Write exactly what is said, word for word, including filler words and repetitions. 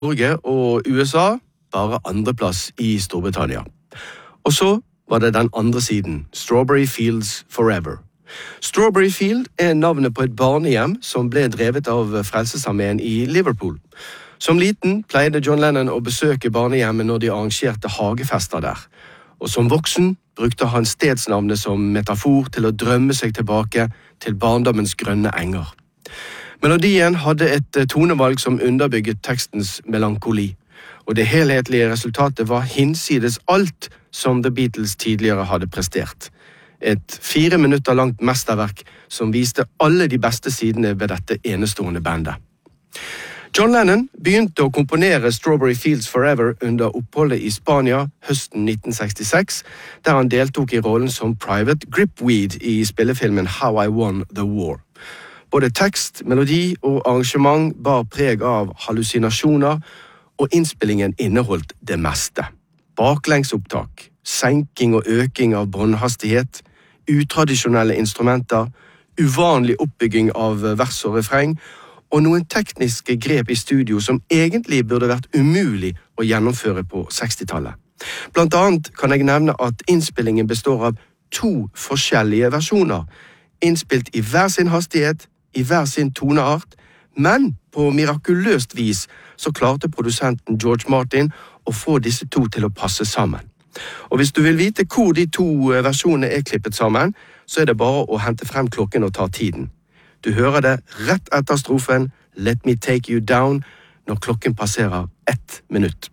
Norge og U S A, bare andreplass i Storbritannia. Og så var det den andre siden, Strawberry Fields Forever. Strawberry Field er navnet på et barnehjem som ble drevet av Frelsesarmeen i Liverpool. Som liten pleide John Lennon å besøke barnehjemmet når de arrangerte hagefester der. Og som voksen brukte han stedsnavnet som metafor til å drømme seg tilbake til barndommens grønne enger. Melodien hadde et tonevalg som underbygget tekstens melankoli, og det helhetlige resultatet var hinsides alt som The Beatles tidligere hadde prestert. Et fire minutter langt mesterverk som viste alle de beste sidene ved dette enestående bandet. John Lennon begynte å komponere Strawberry Fields Forever under oppholdet i Spania høsten nitten sekstiseks, der han deltok i rollen som Private Gripweed i spillefilmen How I Won the War. Både tekst, melodi og arrangement bar preg av hallusinasjoner, og innspillingen inneholdt det meste. Baklengsopptak, senking og øking av båndhastighet, utradisjonelle instrumenter, uvanlig oppbygging av vers og refreng, og noen tekniske grep i studio som egentlig burde vært umulig å gjennomføre på sekstitallet. Blant annet kan jeg nevne at innspillingen består av to forskjellige versjoner, innspilt i hver sin hastighet, i hver sin toneart, men på mirakuløst vis så klarte produsenten George Martin å få disse to til å passe sammen. Og hvis du vil vite hvor de to versjonene er klippet sammen, så er det bare å hente frem klokken og ta tiden. Du hører det rett etter strofen Let Me Take You Down når klokken passerer ett minutt.